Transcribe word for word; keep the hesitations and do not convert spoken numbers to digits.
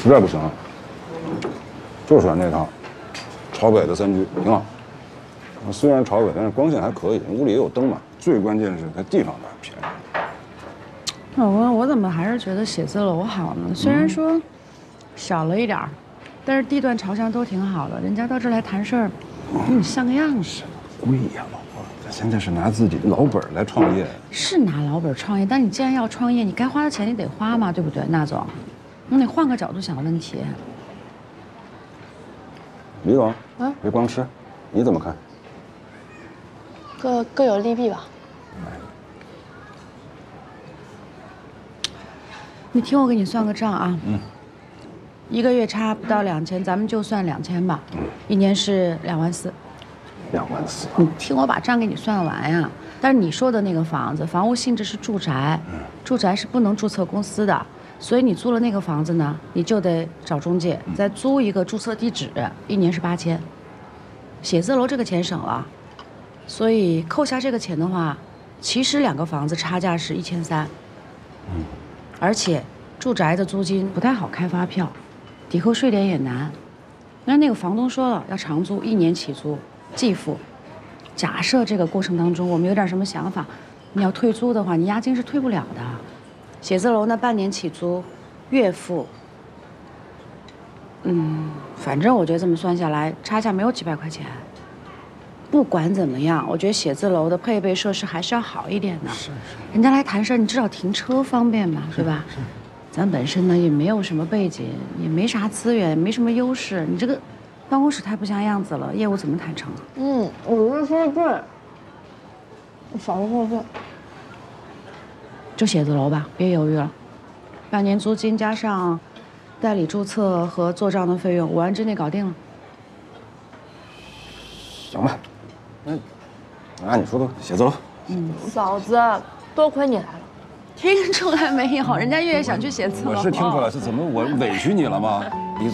实在不行，就选那套朝北的三居，挺好。虽然朝北，但是光线还可以，屋里也有灯嘛。最关键是它地方大，便宜。 老公，我怎么还是觉得写字楼好呢？虽然说小了一点儿，但是地段朝向都挺好的。人家到这儿来谈事儿，给你像个样子。 贵呀，老婆，咱现在是拿自己的老本来创业。 是拿老本创业，但你既然要创业，你该花的钱你得花嘛，对不对，那总？那你换个角度想问题。 李总， 啊， 别光吃，你怎么看？ 各各有利弊吧。 你听我给你算个账啊。嗯。一个月差不到两千，咱们就算两千吧。嗯。一年是两万四。 两万四。 你听我把账给你算完呀。但是你说的那个房子，房屋性质是住宅，嗯、住宅是不能注册公司的，所以你租了那个房子呢，你就得找中介，再租一个注册地址，一年是八千。写字楼这个钱省了。所以扣下这个钱的话，其实两个房子差价是一千三。嗯，而且住宅的租金不太好开发票，抵扣税点也难。那那个房东说了，要长租，一年起租，季付。假设这个过程当中我们有点什么想法，你要退租的话，你押金是退不了的。写字楼呢，半年起租，月付。嗯，反正我觉得这么算下来，差价没有几百块钱。不管怎么样，我觉得写字楼的配备设施还是要好一点的。是是。人家来谈事儿，你至少停车方便嘛，对吧？是。咱本身呢也没有什么背景，也没啥资源，没什么优势。你这个办公室太不像样子了，业务怎么谈成啊？ 嗯，我觉得说的对。我少说说对。 就写字楼吧，别犹豫了。半年租金加上代理注册和做账的费用，五万之内搞定了。 行吧。那按你说的写字楼。 嗯，嫂子，多亏你来了。 听出来没有？人家月月想去写字楼。 我是听出来，是怎么我委屈你了吗？